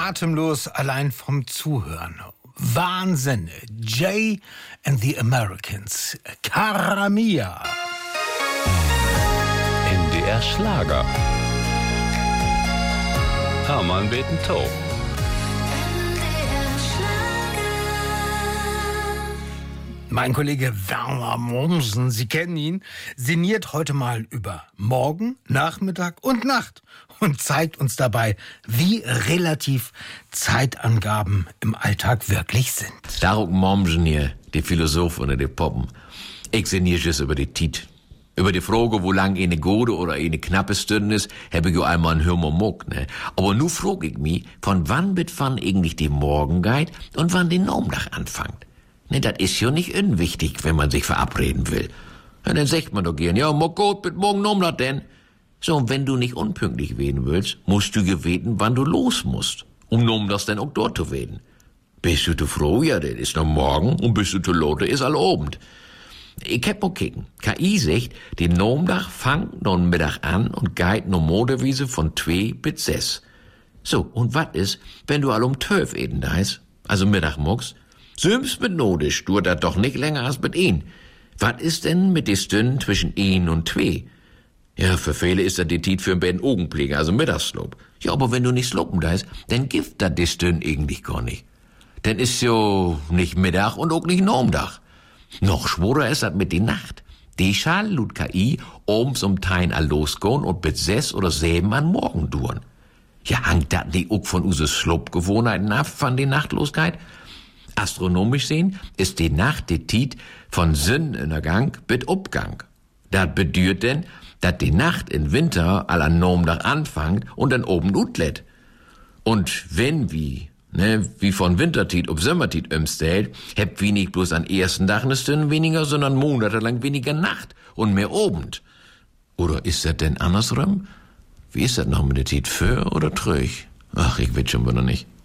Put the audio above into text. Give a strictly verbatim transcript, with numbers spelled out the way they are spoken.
atemlos allein vom Zuhören. Wahnsinn. Jay and the Americans. Cara Mia. N D R Schlager. Hermann Beeten-Taub. Mein Kollege Werner Mommsen, Sie kennen ihn, sinniert heute mal über Morgen, Nachmittag und Nacht und zeigt uns dabei, wie relativ Zeitangaben im Alltag wirklich sind. Darum Mommsen hier, die Philosoph unter die Poppen. Ich sinniere es über die Tiet. Über die Frage, wo lang eine gute oder eine knappe Stunde ist, habe ich ja einmal einen Hörmermuck, ne? Aber nu frag ich mich, von wann bis wann eigentlich die Morgen geht und wann die Nomdach anfängt. Ne, das ist ja nicht unwichtig, wenn man sich verabreden will. Ja, dann sagt man doch gern, ja, mo gut, mit morgen Nomdach denn. So, und wenn du nicht unpünktlich werden willst, musst du geweten, wann du los musst, um Nomdachs denn auch dort zu werden. Bist du zu froh? Ja, das ist noch morgen, und bist du zu lote, ist all Abend. Ich hab mal kicken. K I sagt, die Nomdach fangt nun Mittag an und geht no Modewiese von zwei bis sechs. So, und wat is, wenn du all um zwölf eden da ist, also Mittag muckst? Süms mit Nodisch, du dat doch nicht länger als mit ihn. Wat is denn mit die Stunden zwischen ihn und zwei? Ja, für viele ist das die Tiet für einen Augenblick, also Mittagsslop. Ja, aber wenn du nicht slopen da ist, dann gibt dat die Stunden eigentlich gar nicht. Denn ist jo nicht Mittag und auch nicht Nomdach. Noch schworer ist das mit die Nacht. Die schall lut K I obens um Tein all losgehen und bis sechs oder sieben an Morgen duren. Ja, hangt dat nicht auch von uses Schlupfgewohnheiten ab, von die Nachtloskeit? Astronomisch sehen ist die Nacht die Tiet von Sonnenuntergang bis Obgang. Das bedeutet denn, dass die Nacht im Winter all an Nomdach anfängt und dann oben utlet. Und wenn wie, ne, wie von Wintertiet ob Sommertiet umstellt, hebt wie nicht bloß an ersten Tag eine Stunde weniger, sondern monatelang weniger Nacht und mehr Abend. Oder ist das denn andersrum? Wie ist das noch mit der Tiet, für oder tröch? Ach, ich weiß schon wieder nicht.